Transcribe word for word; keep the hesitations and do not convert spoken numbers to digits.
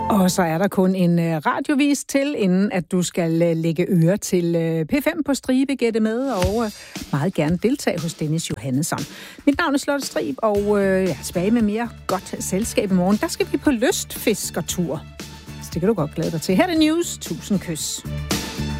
Og så er der kun en radiovis til, inden at du skal lægge øre til P fem på stribe, gætte med, og meget gerne deltage hos Dennis Johannesson. Mit navn er Charlotte Strib, og ja, tilbage med mere godt selskab i morgen. Der skal vi på lystfiskertur. Så det kan du godt glæde dig til. Her er det news. Tusind kys.